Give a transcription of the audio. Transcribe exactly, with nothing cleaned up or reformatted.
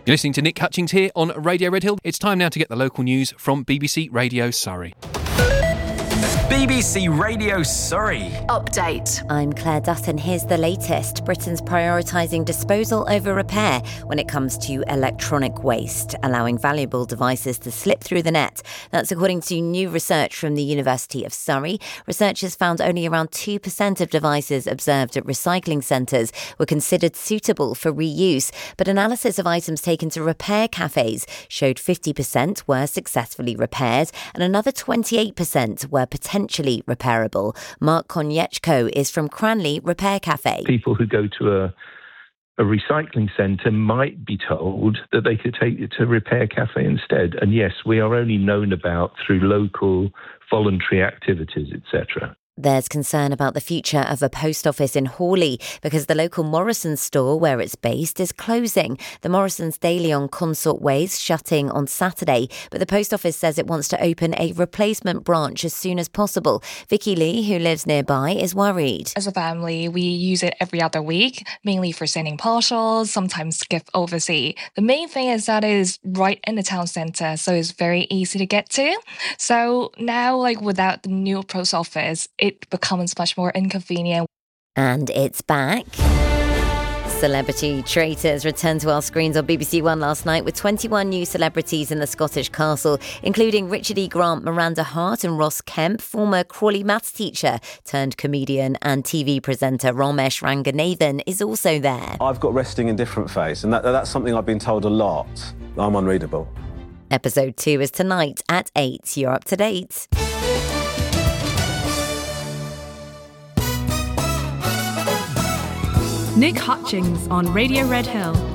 You're listening to Nick Hutchings here on Radio Red Hill. It's time now to get the local news from B B C Radio Surrey. B B C Radio Surrey. Update. I'm Claire Dutton. Here's the latest. Britain's prioritising disposal over repair when it comes to electronic waste, allowing valuable devices to slip through the net. That's according to new research from the University of Surrey. Researchers found only around two percent of devices observed at recycling centres were considered suitable for reuse, but analysis of items taken to repair cafes showed fifty percent were successfully repaired and another twenty-eight percent were potentially repairable. Mark Konieczko is from Cranley Repair Cafe. People who go to a, a recycling centre might be told that they could take it to Repair Cafe instead. And yes, we are only known about through local voluntary activities, et cetera. There's concern about the future of a post office in Hawley because the local Morrisons store where it's based is closing. The Morrisons Daily on Consort Way's shutting on Saturday, but the post office says it wants to open a replacement branch as soon as possible. Vicky Lee, who lives nearby, is worried. As a family, we use it every other week, mainly for sending parcels, sometimes gift overseas. The main thing is that it is right in the town centre, so it's very easy to get to. So now, like without the new post office, it becomes much more inconvenient. And it's back. Celebrity Traitors returned to our screens on B B C One last night with twenty-one new celebrities in the Scottish castle, including Richard E. Grant, Miranda Hart and Ross Kemp. Former Crawley maths teacher turned comedian and T V presenter Ramesh Ranganathan is also there. I've got resting indifferent face, and that, that's something I've been told a lot. I'm unreadable. Episode two is tonight at eight. You're up to date. Nick Hutchings on Radio Red Hill.